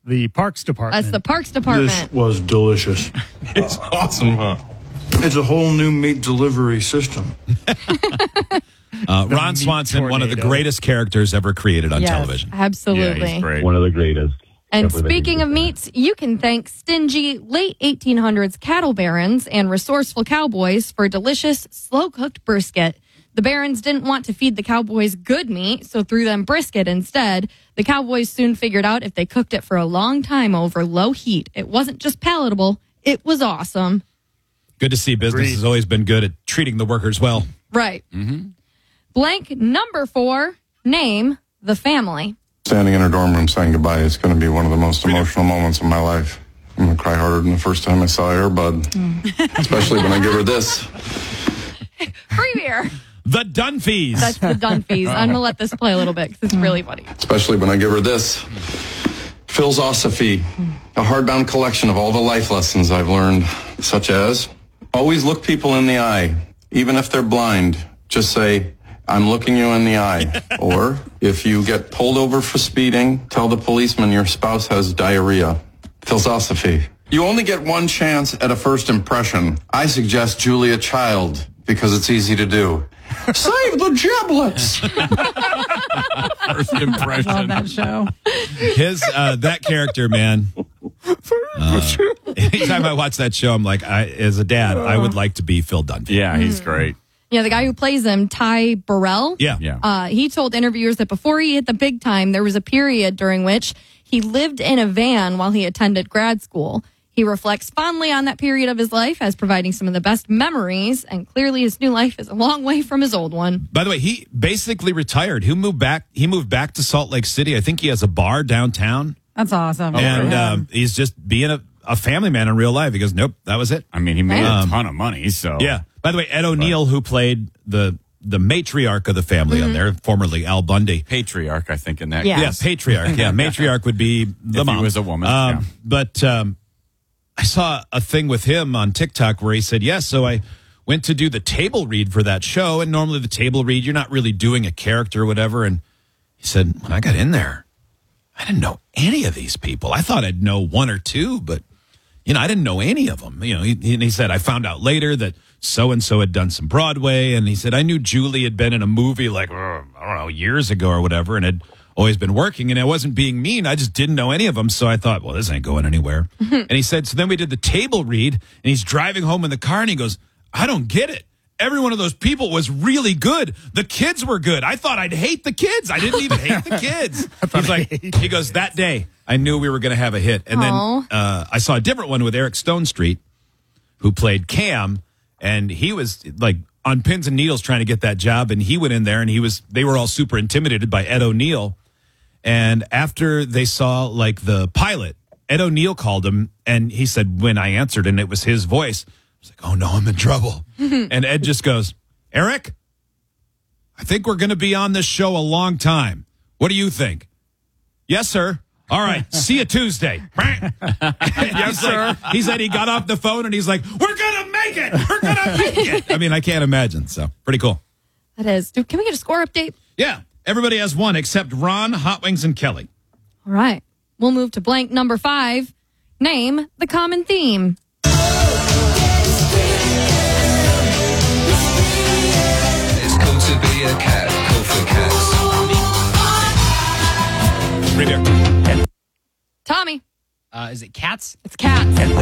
the Parks Department. That's the Parks Department. This was delicious. It's awesome, huh? It's a whole new meat delivery system. Ron Swanson, one of the greatest characters ever created on television. Absolutely. Yeah, he's great. One of the greatest. And speaking of meats, you can thank stingy late 1800s cattle barons and resourceful cowboys for delicious, slow-cooked brisket. The barons didn't want to feed the cowboys good meat, so threw them brisket instead. The cowboys soon figured out if they cooked it for a long time over low heat, it wasn't just palatable, it was awesome. Good to see business has always been good at treating the workers well. Right. Blank number 4, name the family. Standing in her dorm room saying goodbye is going to be one of the most emotional moments of my life. I'm going to cry harder than the first time I saw her, bud. Especially when I give her this. Free beer. The Dunphys. That's the Dunphys. I'm going to let this play a little bit because it's really funny. Especially when I give her this. Philosophy, a hardbound collection of all the life lessons I've learned, such as always look people in the eye, even if they're blind. Just say, I'm looking you in the eye. Or if you get pulled over for speeding, tell the policeman your spouse has diarrhea. Philosophy. You only get one chance at a first impression. I suggest Julia Child because it's easy to do. Save the giblets. First impression. Love that show. His that character, man. Anytime I watch that show, I'm like, as a dad, I would like to be Phil Dunphy. Yeah, he's great. Yeah, the guy who plays him, Ty Burrell. Yeah. He told interviewers that before he hit the big time, there was a period during which he lived in a van while he attended grad school. He reflects fondly on that period of his life as providing some of the best memories, and clearly his new life is a long way from his old one. By the way, he basically retired. He moved back to Salt Lake City. I think he has a bar downtown. That's awesome. And he's just being a family man in real life. He goes, nope, that was it. I mean, he made a ton of money, so. Yeah. By the way, Ed O'Neill, who played the matriarch of the family on there, formerly Al Bundy. Patriarch, I think, in that Yeah. Yeah, case. patriarch. Yeah, matriarch would be the If mom. he was a woman, yeah. But I saw a thing with him on TikTok where he said, yes, so I went to do the table read for that show. And normally the table read, you're not really doing a character or whatever. And he said, when I got in there, I didn't know any of these people. I thought I'd know one or two, but, I didn't know any of them. He said, I found out later that so-and-so had done some Broadway. And he said, I knew Julie had been in a movie like, I don't know, years ago or whatever, and had always been working. And I wasn't being mean. I just didn't know any of them. So I thought, well, this ain't going anywhere. And he said, so then we did the table read, and he's driving home in the car, and he goes, I don't get it. Every one of those people was really good. The kids were good. I thought I'd hate the kids. I didn't even hate the kids. He's like, he goes, that day, I knew we were going to have a hit. And then I saw a different one with Eric Stone Street, who played Cam, and he was like on pins and needles trying to get that job. And he went in there, and they were all super intimidated by Ed O'Neill. And after they saw like the pilot, Ed O'Neill called him, and he said, when I answered, and it was his voice, I was like, oh no, I'm in trouble. And Ed just goes, Eric, I think we're going to be on this show a long time. What do you think? Yes, sir. All right. See you Tuesday. Yes, sir. He said he got off the phone and he's like, we're going to make it. We're going to make it. I mean, I can't imagine. So pretty cool. That is. Dude, can we get a score update? Yeah. Everybody has one except Ron, Hot Wings, and Kelly. All right. We'll move to blank number 5. Name the common theme. It's cool to be a cat, cool for cats. Free beer. Tommy. Is it Cats? It's cats.